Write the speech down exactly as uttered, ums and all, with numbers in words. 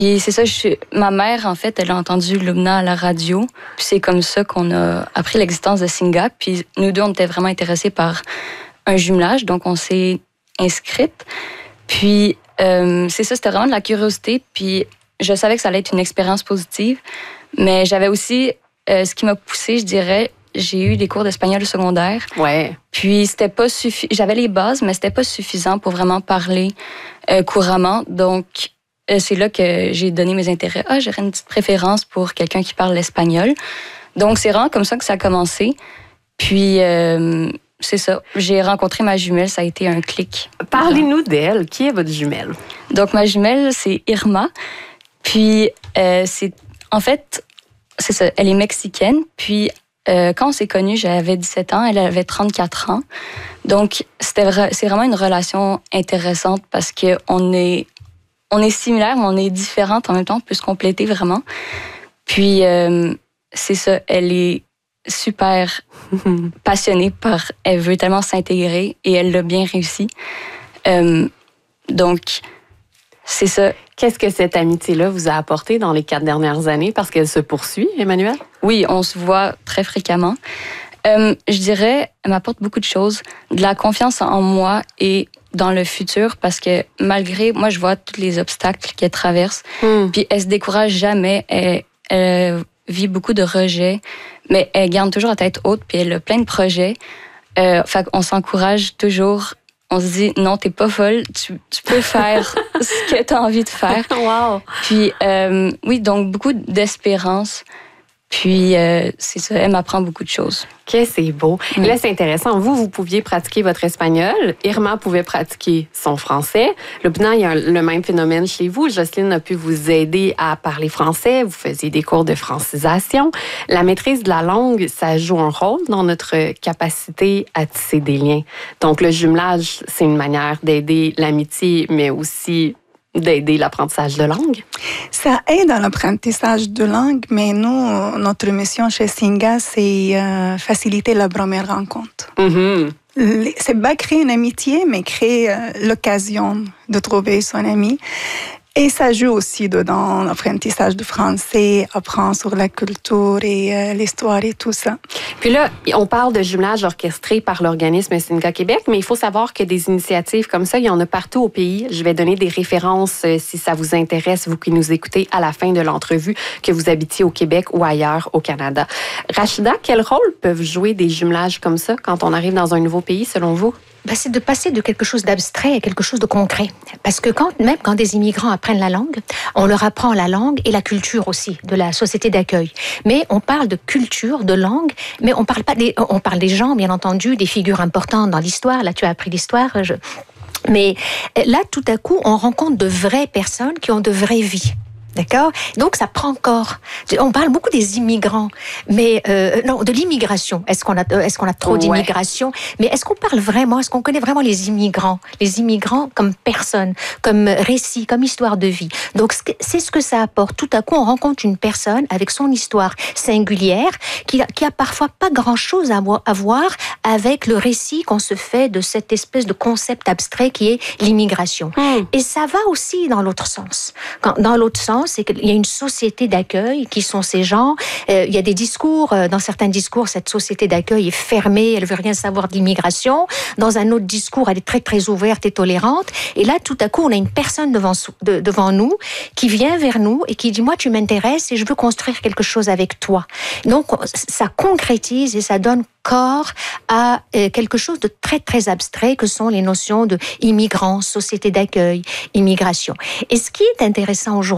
Et c'est ça, je suis... ma mère, en fait, elle a entendu Lubna à la radio. Puis c'est comme ça qu'on a appris l'existence de Singa. Puis nous deux, on était vraiment intéressés par un jumelage, donc on s'est inscrites. Puis euh, c'est ça, c'était vraiment de la curiosité. Puis je savais que ça allait être une expérience positive. Mais j'avais aussi, euh, ce qui m'a poussée, je dirais, j'ai eu des cours d'espagnol secondaire. Ouais. Puis c'était pas suffi... j'avais les bases, mais c'était pas suffisant pour vraiment parler euh, couramment. Donc euh, c'est là que j'ai donné mes intérêts. Ah, j'aurais une petite préférence pour quelqu'un qui parle l'espagnol. Donc c'est vraiment comme ça que ça a commencé. Puis euh, c'est ça. J'ai rencontré ma jumelle, ça a été un clic. Parlez-nous d'elle. Qui est votre jumelle? Donc ma jumelle, c'est Irma. Puis euh, c'est en fait, c'est ça. Elle est mexicaine. Puis Euh, quand on s'est connus, j'avais dix-sept ans, elle avait trente-quatre ans. Donc, c'était, c'est vraiment une relation intéressante parce qu'on est, on est similaires, mais on est différentes en même temps. On peut se compléter vraiment. Puis, euh, c'est ça, elle est super passionnée par... Elle veut tellement s'intégrer et elle l'a bien réussi. Euh, donc, c'est ça. Qu'est-ce que cette amitié-là vous a apporté dans les quatre dernières années? Parce qu'elle se poursuit, Emmanuelle? Oui, on se voit très fréquemment. Euh, je dirais, elle m'apporte beaucoup de choses. De la confiance en moi et dans le futur, parce que malgré, moi, je vois tous les obstacles qu'elle traverse, mm. puis elle se décourage jamais. Elle, elle vit beaucoup de rejets, mais elle garde toujours la tête haute, puis elle a plein de projets. Euh, fait qu'on s'encourage toujours. On se dit, non, t'es pas folle, tu, tu peux faire ce que t'as envie de faire. Wow! Puis, euh, oui, donc beaucoup d'espérance. Puis, euh, c'est ça, elle m'apprend beaucoup de choses. Que c'est beau. Oui. Là, c'est intéressant. Vous, vous pouviez pratiquer votre espagnol. Irma pouvait pratiquer son français. Lubna, il y a le même phénomène chez vous. Jocelyne a pu vous aider à parler français. Vous faisiez des cours de francisation. La maîtrise de la langue, ça joue un rôle dans notre capacité à tisser des liens. Donc, le jumelage, c'est une manière d'aider l'amitié, mais aussi d'aider l'apprentissage de langue? Ça aide dans l'apprentissage de langue, mais nous, notre mission chez Singa, c'est euh, faciliter la première rencontre. Mm-hmm. C'est pas créer une amitié, mais créer euh, l'occasion de trouver son ami. Et ça joue aussi dedans l'apprentissage du français, apprendre sur la culture et euh, l'histoire et tout ça. Puis là, on parle de jumelage orchestré par l'organisme Singa Québec, mais il faut savoir que des initiatives comme ça, il y en a partout au pays. Je vais donner des références euh, si ça vous intéresse, vous qui nous écoutez à la fin de l'entrevue, que vous habitiez au Québec ou ailleurs au Canada. Rachida, quel rôle peuvent jouer des jumelages comme ça quand on arrive dans un nouveau pays, selon vous? Ben, c'est de passer de quelque chose d'abstrait à quelque chose de concret. Parce que quand, même quand des immigrants apprennent la langue, on leur apprend la langue et la culture aussi de la société d'accueil. Mais on parle de culture, de langue, mais on parle pas des, on parle des gens, bien entendu, des figures importantes dans l'histoire. Là, tu as appris l'histoire. Je... Mais là, tout à coup, on rencontre de vraies personnes qui ont de vraies vies. D'accord? Donc, ça prend corps. On parle beaucoup des immigrants, mais euh, non, de l'immigration. Est-ce qu'on a, est-ce qu'on a trop ouais. d'immigration? Mais est-ce qu'on parle vraiment, est-ce qu'on connaît vraiment les immigrants? Les immigrants comme personne, comme récit, comme histoire de vie. Donc, c'est ce que ça apporte. Tout à coup, on rencontre une personne avec son histoire singulière qui a, qui a parfois pas grand-chose à voir avec le récit qu'on se fait de cette espèce de concept abstrait qui est l'immigration. Mmh. Et ça va aussi dans l'autre sens. Quand, dans l'autre sens, c'est qu'il y a une société d'accueil qui sont ces gens. Euh, il y a des discours, euh, dans certains discours, cette société d'accueil est fermée, elle veut rien savoir d'immigration. Dans un autre discours, elle est très très ouverte et tolérante. Et là, tout à coup, on a une personne devant, de, devant nous qui vient vers nous et qui dit, moi, tu m'intéresses et je veux construire quelque chose avec toi. Donc, ça concrétise et ça donne corps à euh, quelque chose de très très abstrait que sont les notions de immigrants, société d'accueil, immigration. Et ce qui est intéressant aujourd'hui,